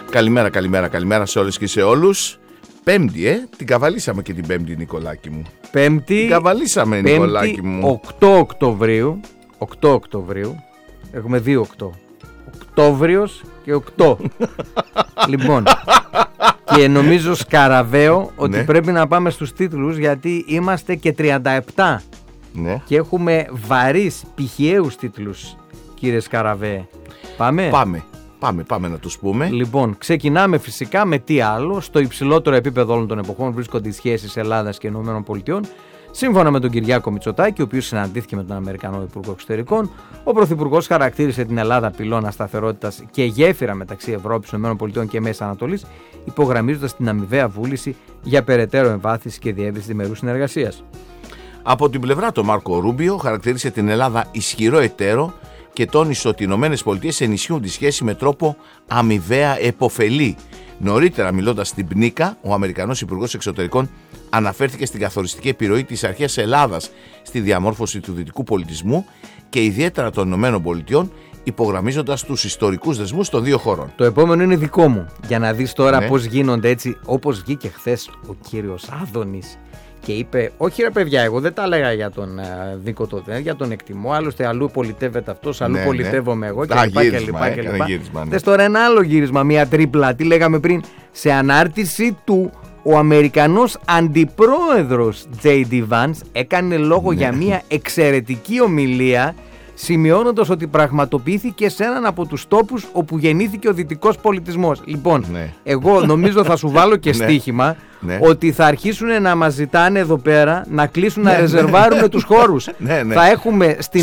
Καλημέρα σε όλες και σε όλους. Πέμπτη, την καβαλήσαμε και την Πέμπτη, Νικολάκη μου. Πέμπτη. Την καβαλήσαμε, Νικολάκη μου. 8 Οκτωβρίου. Έχουμε 2 8. Οκτώβριος και 8. Λοιπόν. Και νομίζω σκαραβαίο ότι πρέπει να πάμε στους τίτλους, γιατί είμαστε και 37. Ναι. Και έχουμε βαρύς πηχιαίους τίτλους, κύριε Σκαραβέ. Πάμε. Πάμε να τους πούμε. Λοιπόν, ξεκινάμε φυσικά με τι άλλο. Στο υψηλότερο επίπεδο όλων των εποχών βρίσκονται οι σχέσεις Ελλάδας και ΗΠΑ. Σύμφωνα με τον Κυριάκο Μητσοτάκη, ο οποίος συναντήθηκε με τον Αμερικανό Υπουργό Εξωτερικών, ο Πρωθυπουργός χαρακτήρισε την Ελλάδα πυλώνα σταθερότητας και γέφυρα μεταξύ Ευρώπης, ΗΠΑ και Μέσης Ανατολής, υπογραμμίζοντας την αμοιβαία βούληση για περαιτέρω εμβάθυνση και διεύρυνση διμερούς συνεργασίας. Από την πλευρά του, Μάρκο Ρούμπιο χαρακτήρισε την Ελλάδα ισχυρό εταίρο και τόνισε ότι οι ΗΠΑ ενισχύουν τη σχέση με τρόπο αμοιβαία επωφελή. Νωρίτερα, μιλώντας στην ΠΝΙΚΑ, ο Αμερικανός Υπουργός Εξωτερικών αναφέρθηκε στην καθοριστική επιρροή της αρχαίας Ελλάδας στη διαμόρφωση του δυτικού πολιτισμού και ιδιαίτερα των ΗΠΑ, υπογραμμίζοντας τους ιστορικούς δεσμούς των δύο χωρών. Το επόμενο είναι δικό μου, για να δεις τώρα πώς γίνονται έτσι, όπως βγήκε χθες ο κύριος Άδωνης και είπε: όχι ρε παιδιά, εγώ δεν τα έλεγα για τον Δίκο τότε, για τον εκτιμώ. Άλλωστε, αλλού πολιτεύεται αυτός, αλλού πολιτεύομαι εγώ κλπ. Δες τώρα ένα άλλο γύρισμα, μια τρίπλα. Τι λέγαμε πριν, σε ανάρτηση του, ο Αμερικανός αντιπρόεδρος J.D. Vance έκανε λόγο για μια εξαιρετική ομιλία, σημειώνοντας ότι πραγματοποιήθηκε σε έναν από τους τόπους όπου γεννήθηκε ο δυτικός πολιτισμός. Λοιπόν, εγώ νομίζω θα σου βάλω και στοίχημα ότι θα αρχίσουν να μας ζητάνε εδώ πέρα να κλείσουν, να ρεζερβάρουν τους χώρους. Θα έχουμε στις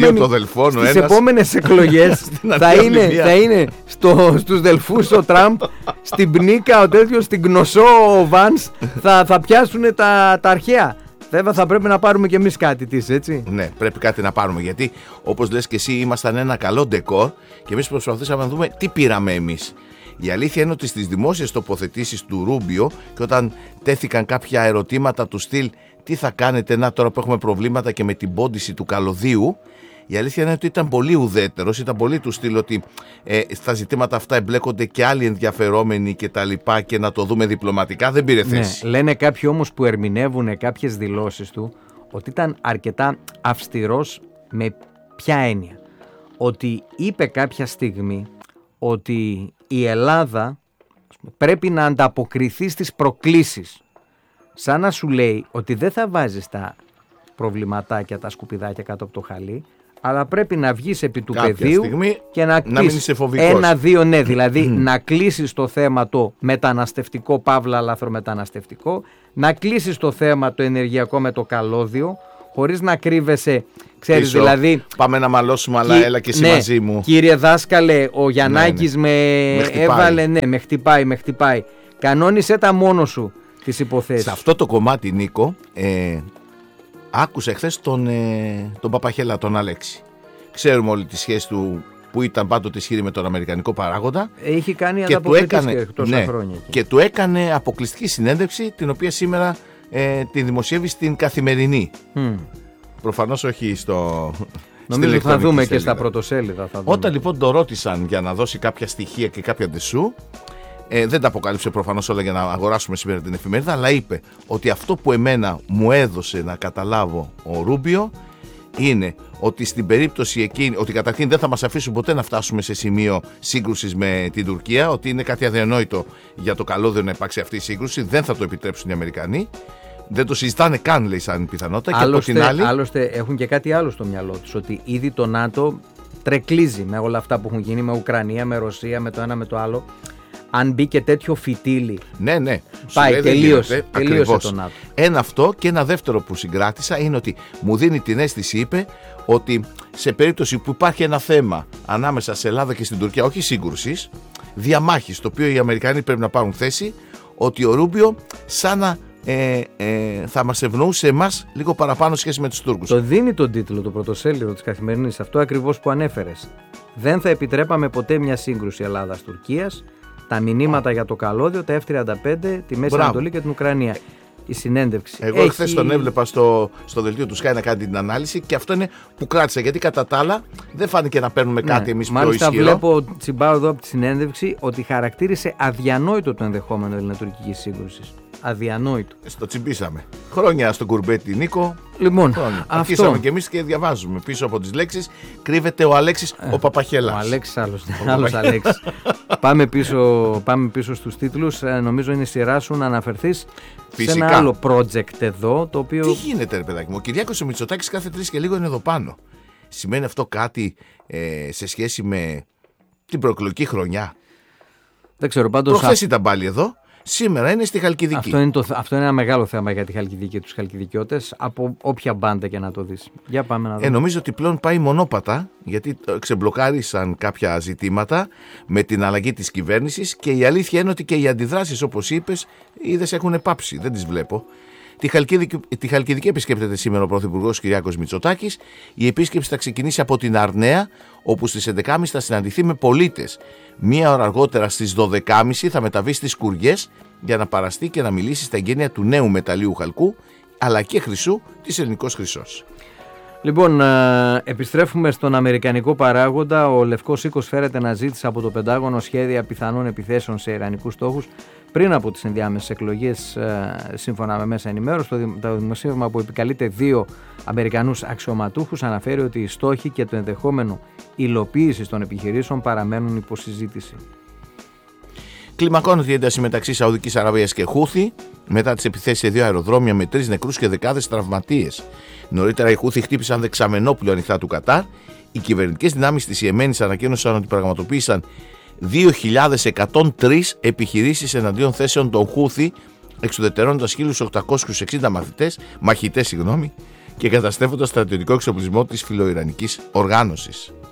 επόμενες εκλογές θα είναι στους Δελφούς ο Τραμπ, στην Πνίκα ο τέτοιος, στην Γνωσό ο Βάνς, θα πιάσουν τα αρχαία. Βέβαια θα πρέπει να πάρουμε κι εμείς κάτι της, έτσι. Ναι, πρέπει κάτι να πάρουμε, γιατί όπως λες και εσύ ήμασταν ένα καλό ντεκόρ και εμείς προσπαθήσαμε να δούμε τι πήραμε εμείς. Η αλήθεια είναι ότι στις δημόσιες τοποθετήσεις του Ρούμπιο και όταν τέθηκαν κάποια ερωτήματα του στυλ τι θα κάνετε τώρα που έχουμε προβλήματα και με την πόντιση του καλωδίου, η αλήθεια είναι ότι ήταν πολύ ουδέτερος, ήταν πολύ του στυλ ότι στα ζητήματα αυτά εμπλέκονται και άλλοι ενδιαφερόμενοι και τα λοιπά και να το δούμε διπλωματικά, δεν πήρε θέση. Λένε κάποιοι όμως που ερμηνεύουν κάποιες δηλώσεις του ότι ήταν αρκετά αυστηρός. Με ποια έννοια? Ότι είπε κάποια στιγμή ότι η Ελλάδα πρέπει να ανταποκριθεί στις προκλήσεις. Σαν να σου λέει ότι δεν θα βάζεις τα προβληματάκια, τα σκουπιδάκια κάτω από το χαλί, αλλά πρέπει να βγεις επί του πεδίου και να κλείσεις ένα-δύο, δηλαδή να κλείσεις το θέμα το μεταναστευτικό, παύλα λαθρομεταναστευτικό, να κλείσεις το θέμα το ενεργειακό με το καλώδιο, χωρίς να κρύβεσαι, ξέρεις, πίσω, δηλαδή. Πάμε να μαλώσουμε, αλλά έλα και εσύ μαζί μου. Κύριε δάσκαλε, ο Γιαννάκης με έβαλε, με χτυπάει. Κανόνισε τα μόνο σου τις υποθέσεις. Σε αυτό το κομμάτι, Νίκο, άκουσα χθες τον Παπαχέλα, τον Αλέξη. Ξέρουμε όλη τη σχέση του που ήταν πάντοτε ισχυρή με τον αμερικανικό παράγοντα. Έχει κάνει ανταποκρίσεις τόσα χρόνια. Και του έκανε αποκλειστική συνέντευξη, την οποία σήμερα τη δημοσιεύει στην Καθημερινή. Προφανώς όχι στο... Νομίζω θα δούμε και στα πρωτοσέλιδα. Όταν λοιπόν το ρώτησαν για να δώσει κάποια στοιχεία και κάποια ντεσού, δεν τα αποκάλυψε προφανώς όλα για να αγοράσουμε σήμερα την εφημερίδα, αλλά είπε ότι αυτό που εμένα μου έδωσε να καταλάβω ο Ρούμπιο είναι ότι στην περίπτωση εκείνη, ότι καταρχήν δεν θα μας αφήσουν ποτέ να φτάσουμε σε σημείο σύγκρουσης με την Τουρκία, ότι είναι κάτι αδιανόητο για το καλώδιο να υπάρξει αυτή η σύγκρουση, δεν θα το επιτρέψουν οι Αμερικανοί. Δεν το συζητάνε καν, λέει, σαν πιθανότητα. Άλλωστε έχουν και κάτι άλλο στο μυαλό τους, ότι ήδη το ΝΑΤΟ τρεκλίζει με όλα αυτά που έχουν γίνει με Ουκρανία, με Ρωσία, με το ένα με το άλλο. Αν μπει και τέτοιο φυτίλι, πάει, τελείωσε το ΝΑΤΟ. Ένα αυτό, και ένα δεύτερο που συγκράτησα είναι ότι μου δίνει την αίσθηση, είπε, ότι σε περίπτωση που υπάρχει ένα θέμα ανάμεσα σε Ελλάδα και στην Τουρκία, όχι σύγκρουσης, διαμάχης, το οποίο οι Αμερικανοί πρέπει να πάρουν θέση, ότι ο Ρούμπιο σαν να θα μας ευνοούσε εμάς λίγο παραπάνω σχέση με τους Τούρκους. Το δίνει τον τίτλο το πρωτοσέλιδο της Καθημερινής, αυτό ακριβώς που ανέφερες. Δεν θα επιτρέπαμε ποτέ μια σύγκρουση Ελλάδας-Τουρκίας. Τα μηνύματα για το καλώδιο, τα F-35, τη Μέση Ανατολή και την Ουκρανία. η συνέντευξη. Εγώ χθες τον έβλεπα στο δελτίο του Sky να κάνει την ανάλυση και αυτό είναι που κράτησα, γιατί κατά τα άλλα δεν φάνηκε να παίρνουμε κάτι εμείς πιο ισχυρό. Μάλιστα βλέπω, Τσιμπάου, εδώ από τη συνέντευξη ότι χαρακτήρισε αδιανόητο το ενδεχόμενο ελληνοτουρκικής σύγκρουσης. Αδιανόητο. Στο τσιμπήσαμε. Χρόνια στον κουρμπέτη Νίκο. Λοιπόν, αρχίσαμε κι εμείς και διαβάζουμε. Πίσω από τις λέξεις κρύβεται ο Αλέξης ο Παπαχέλας. Ο Αλέξης άλλος Αλέξης. Πάμε πίσω στους τίτλους. Νομίζω είναι η σειρά σου να αναφερθείς σε ένα άλλο project εδώ, το οποίο... Τι γίνεται, ρε παιδάκι μου? Ο Κυριάκος ο Μητσοτάκης κάθε 3 και λίγο είναι εδώ πάνω. Σημαίνει αυτό κάτι σε σχέση με την προεκλογική χρονιά? Δεν ξέρω, πάντως... Προχθές ήταν πάλι εδώ. Σήμερα είναι στη Χαλκιδική. Αυτό είναι ένα μεγάλο θέμα για τη Χαλκιδική και τους χαλκιδικιώτες, από όποια μπάντα και να το δεις. Για πάμε να δούμε. Νομίζω ότι πλέον πάει μονόπατα, γιατί ξεμπλοκάρισαν κάποια ζητήματα με την αλλαγή της κυβέρνησης και η αλήθεια είναι ότι και οι αντιδράσεις, όπως είπες, είδες, έχουν πάψει. Δεν τις βλέπω. Τη Χαλκιδική επισκέπτεται σήμερα ο Πρωθυπουργός Κυριάκος Μητσοτάκης. Η επίσκεψη θα ξεκινήσει από την Αρναία, όπου στις 11.30 θα συναντηθεί με πολίτες. Μία ώρα αργότερα στις 12.30 θα μεταβεί στις Κουριές για να παραστεί και να μιλήσει στα εγγένεια του νέου μεταλλείου χαλκού, αλλά και χρυσού της Ελληνικός Χρυσός. Λοιπόν, επιστρέφουμε στον αμερικανικό παράγοντα. Ο Λευκός Οίκος φέρεται να ζήτησε από το Πεντάγωνο σχέδια πιθανών επιθέσεων σε ιρανικούς στόχους πριν από τις ενδιάμεσες εκλογές, σύμφωνα με μέσα ενημέρωση. Το δημοσίευμα που επικαλείται 2 Αμερικανούς αξιωματούχους αναφέρει ότι οι στόχοι και το ενδεχόμενο υλοποίηση των επιχειρήσεων παραμένουν υποσυζήτηση. Κλιμακώνεται η ένταση μεταξύ Σαουδικής Αραβίας και Χούθη μετά τις επιθέσεις σε 2 αεροδρόμια με 3 νεκρούς και δεκάδες τραυματίες. Νωρίτερα οι Χούθη χτύπησαν δεξαμενόπουλο ανοιχτά του Κατάρ. Οι κυβερνητικές δυνάμεις της Ιεμένης ανακοίνωσαν ότι πραγματοποίησαν 2.103 επιχειρήσεις εναντίον θέσεων των Χούθη, εξουδετερώνοντας 1.860 μαχητές και καταστρέφοντας στρατιωτικό εξοπλισμό της φιλοϊρανικής οργάνωσης.